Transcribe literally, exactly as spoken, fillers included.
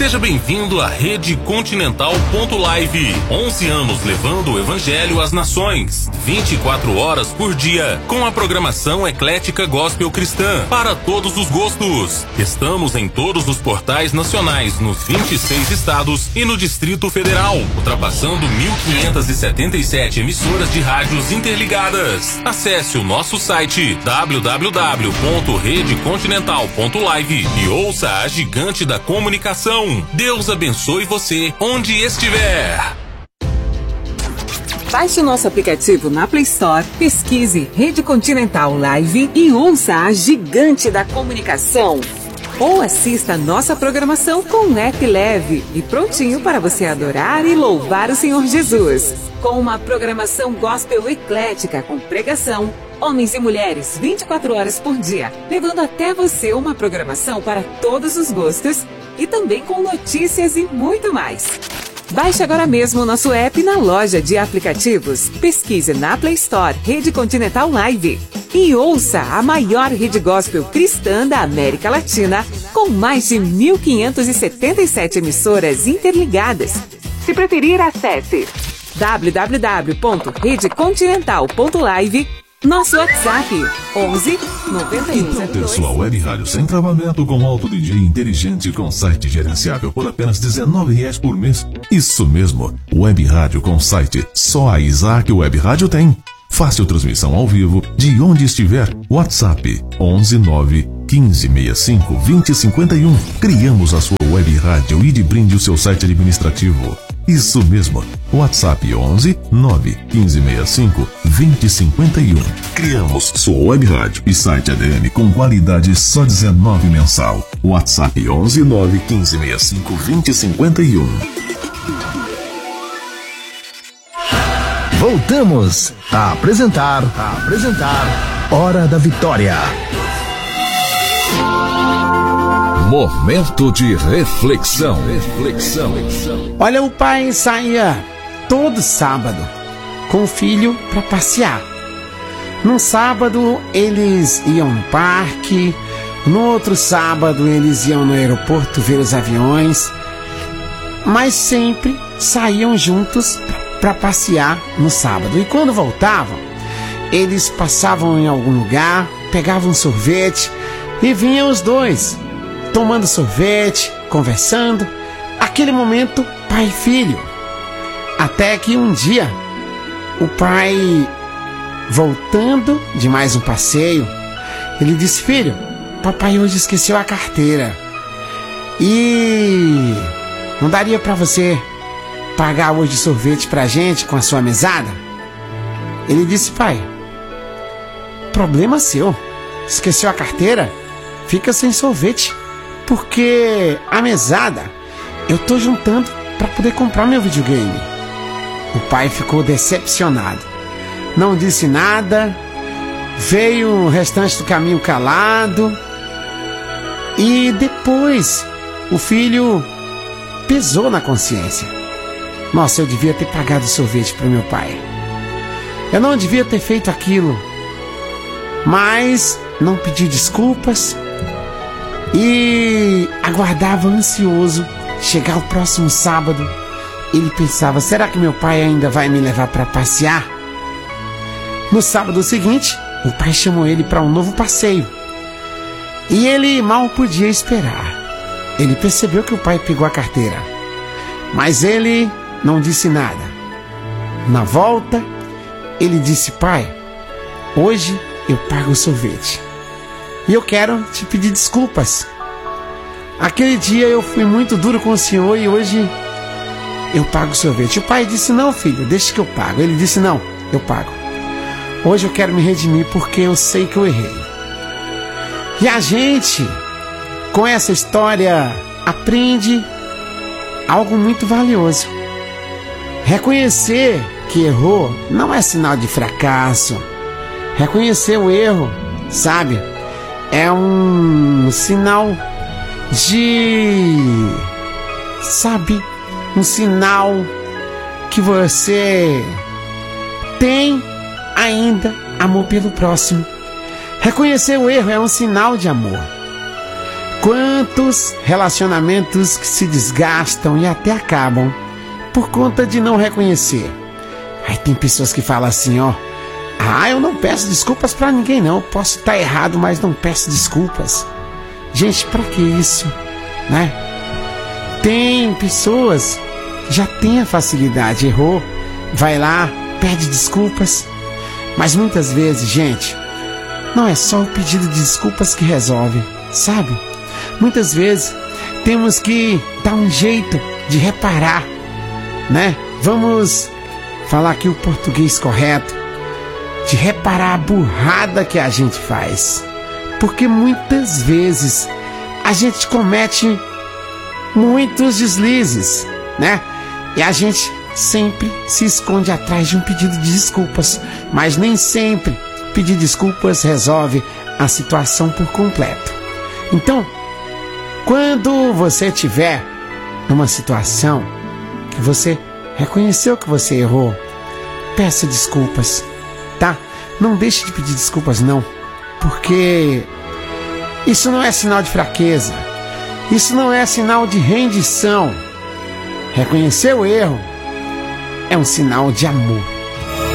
Seja bem-vindo à Rede Continental ponto live. onze anos levando o Evangelho às nações. vinte e quatro horas por dia. Com a programação eclética gospel cristã. Para todos os gostos. Estamos em todos os portais nacionais, nos vinte e seis estados e no Distrito Federal. Ultrapassando mil quinhentas e setenta e sete emissoras de rádios interligadas. Acesse o nosso site w w w ponto rede continental ponto live e ouça a gigante da comunicação. Deus abençoe você onde estiver. Baixe o nosso aplicativo na Play Store, pesquise Rede Continental Live e ouça a gigante da comunicação. Ou assista a nossa programação com um app leve e prontinho para você adorar e louvar o Senhor Jesus. Com uma programação gospel eclética com pregação, homens e mulheres vinte e quatro horas por dia, levando até você uma programação para todos os gostos e também com notícias e muito mais. Baixe agora mesmo o nosso app na loja de aplicativos. Pesquise na Play Store Rede Continental Live e ouça a maior rede gospel cristã da América Latina com mais de mil quinhentas e setenta e sete emissoras interligadas. Se preferir, acesse w w w ponto rede continental ponto live. Nosso WhatsApp onze noventa e um. Então, pessoal, web rádio sem travamento com alto D J inteligente com site gerenciável por apenas dezenove reais por mês. Isso mesmo, web rádio com site. Só a Isaac Web Rádio tem. Fácil transmissão ao vivo de onde estiver. WhatsApp onze nove quinze sessenta e cinco vinte cinquenta e um. Criamos a sua web rádio e de brinde o seu site administrativo. Isso mesmo, WhatsApp onze nove quinze sessenta e cinco vinte cinquenta e um. Criamos sua web rádio e site A D M com qualidade só dezenove mensal. WhatsApp onze nove quinze sessenta e cinco vinte cinquenta e um. Voltamos a apresentar, a apresentar Hora da Vitória. Momento de reflexão. Reflexão. Olha, o pai saía todo sábado com o filho para passear. Num sábado eles iam no parque, no outro sábado eles iam no aeroporto ver os aviões, mas sempre saíam juntos para passear no sábado. E quando voltavam, eles passavam em algum lugar, pegavam um sorvete e vinham os dois tomando sorvete, conversando, aquele momento pai e filho. Até que um dia, o pai, voltando de mais um passeio, ele disse: filho, papai hoje esqueceu a carteira e não daria para você pagar hoje sorvete pra gente com a sua mesada? Ele disse: pai, problema seu, esqueceu a carteira, fica sem sorvete, porque a mesada eu tô juntando para poder comprar meu videogame. O pai ficou decepcionado, não disse nada, veio o restante do caminho calado. E depois o filho pesou na consciência: nossa, eu devia ter pagado sorvete para meu pai, eu não devia ter feito aquilo. Mas não pediu desculpas e aguardava ansioso chegar o próximo sábado. Ele pensava: será que meu pai ainda vai me levar para passear? No sábado seguinte, o pai chamou ele para um novo passeio e ele mal podia esperar. Ele percebeu que o pai pegou a carteira, mas ele não disse nada. Na volta, ele disse: pai, hoje eu pago o sorvete e eu quero te pedir desculpas. Aquele dia eu fui muito duro com o senhor e hoje eu pago o sorvete. O pai disse: não, filho, deixa que eu pago. Ele disse: não, eu pago. Hoje eu quero me redimir porque eu sei que eu errei. E a gente, com essa história, aprende algo muito valioso. Reconhecer que errou não é sinal de fracasso. Reconhecer o erro, sabe, é um sinal de, sabe, um sinal que você tem ainda amor pelo próximo. Reconhecer o erro é um sinal de amor. Quantos relacionamentos que se desgastam e até acabam por conta de não reconhecer. Aí tem pessoas que falam assim, ó, ah, eu não peço desculpas pra ninguém não, posso estar errado, mas não peço desculpas. Gente, pra que isso, né? Tem pessoas que já têm a facilidade, errou, vai lá, pede desculpas. Mas muitas vezes, gente, não é só o pedido de desculpas que resolve, sabe? Muitas vezes temos que dar um jeito de reparar, né? Vamos falar aqui o português correto, de reparar a burrada que a gente faz. Porque muitas vezes a gente comete muitos deslizes, né? E a gente sempre se esconde atrás de um pedido de desculpas, mas nem sempre pedir desculpas resolve a situação por completo. Então, quando você estiver numa situação que você reconheceu que você errou, peça desculpas, tá? Não deixe de pedir desculpas não, porque isso não é sinal de fraqueza, isso não é sinal de rendição. Reconhecer o erro é um sinal de amor.